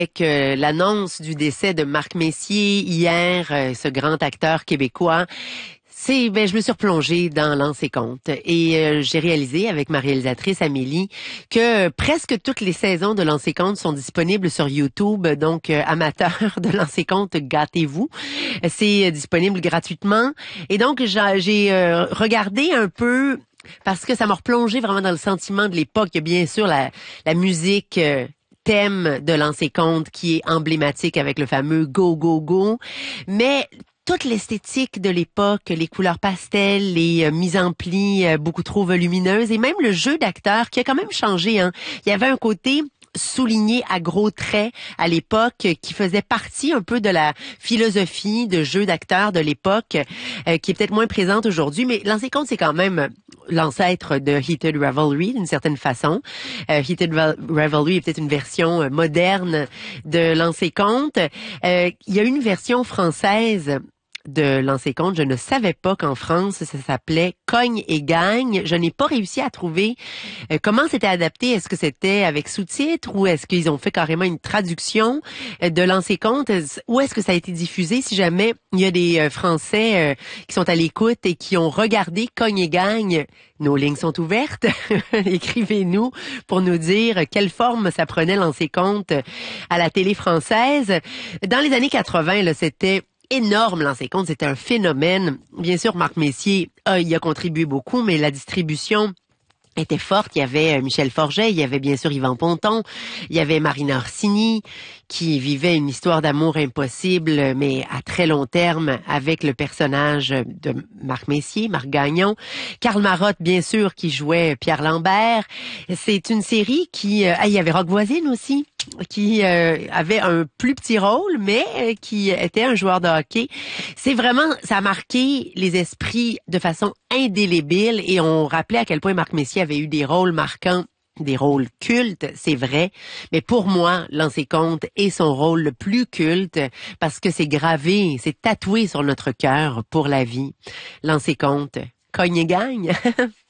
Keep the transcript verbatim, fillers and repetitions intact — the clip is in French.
Avec euh, l'annonce du décès de Marc Messier hier, euh, ce grand acteur québécois, c'est ben je me suis replongée dans Lancer compte et euh, j'ai réalisé avec ma réalisatrice Amélie que euh, presque toutes les saisons de Lancer compte sont disponibles sur YouTube. Donc euh, amateurs de Lancer compte, gâtez-vous. C'est euh, disponible gratuitement et donc j'ai, j'ai euh, regardé un peu parce que ça m'a replongé vraiment dans le sentiment de l'époque. Il y a bien sûr la la musique euh, thème de Lancer compte qui est emblématique avec le fameux Go Go Go, mais toute l'esthétique de l'époque, les couleurs pastel, les euh, mises en pli euh, beaucoup trop volumineuses et même le jeu d'acteur qui a quand même changé. Hein. Il y avait un côté souligné à gros traits à l'époque qui faisait partie un peu de la philosophie de jeu d'acteur de l'époque euh, qui est peut-être moins présente aujourd'hui, mais Lancer compte, c'est quand même l'ancêtre de Heated Revelry d'une certaine façon. Euh, Heated Revelry est peut-être une version moderne de Lancer compte. Euh, il y a une version française de Lancer compte. Je ne savais pas qu'en France, ça s'appelait Cogne et gagne. Je n'ai pas réussi à trouver euh, comment c'était adapté. Est-ce que c'était avec sous-titres ou est-ce qu'ils ont fait carrément une traduction euh, de Lancer compte? Où est-ce que ça a été diffusé? Si jamais il y a des euh, Français euh, qui sont à l'écoute et qui ont regardé Cogne et gagne, nos lignes sont ouvertes. Écrivez-nous pour nous dire quelle forme ça prenait Lancer compte à la télé française. Dans les années quatre-vingts, là, c'était énorme, Lancer compte, c'était un phénomène. Bien sûr, Marc Messier a, y a contribué beaucoup, mais la distribution était forte. Il y avait Michel Forget, il y avait bien sûr Yvan Ponton, il y avait Marina Orsini qui vivait une histoire d'amour impossible, mais à très long terme avec le personnage de Marc Messier, Marc Gagnon. Karl Marotte, bien sûr, qui jouait Pierre Lambert. C'est une série qui... Euh, ah, il y avait Roch Voisine aussi, qui euh, avait un plus petit rôle, mais euh, qui était un joueur de hockey. C'est vraiment, ça a marqué les esprits de façon indélébile et on rappelait à quel point Marc Messier avait eu des rôles marquants, des rôles cultes, c'est vrai. Mais pour moi, Lancer compte est son rôle le plus culte parce que c'est gravé, c'est tatoué sur notre cœur pour la vie. Lancer compte, cogne et gagne.